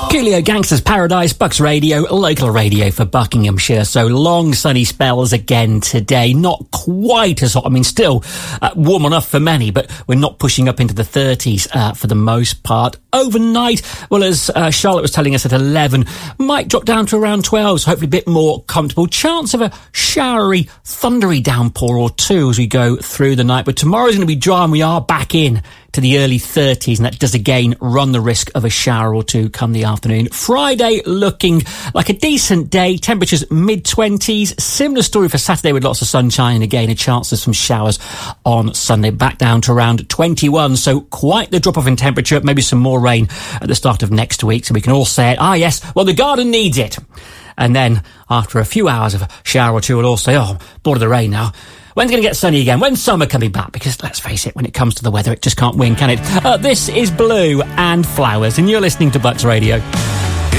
Coolio Gangsters Paradise, Bucks Radio, local radio for Buckinghamshire. So long sunny spells again today. Not quite as hot. I mean, still warm enough for many, but we're not pushing up into the 30s for the most part. Overnight, well, as Charlotte was telling us at 11, might drop down to around 12, so hopefully a bit more comfortable. Chance of a showery, thundery downpour or two as we go through the night. But tomorrow's going to be dry and we are back in to the early 30s, and that does again run the risk of a shower or two come the afternoon. Friday looking like a decent day, temperatures mid-20s. Similar story for Saturday with lots of sunshine and again a chance of some showers on Sunday, back down to around 21. So quite the drop off in temperature, maybe some more rain at the start of next week, so we can all say, yes, well, the garden needs it. And then after a few hours of a shower or two, we'll all say, oh, bored of the rain now. When's it going to get sunny again? When's summer coming back? Because let's face it, when it comes to the weather, it just can't win, can it? This is Blue and Flowers, and you're listening to Bucks Radio.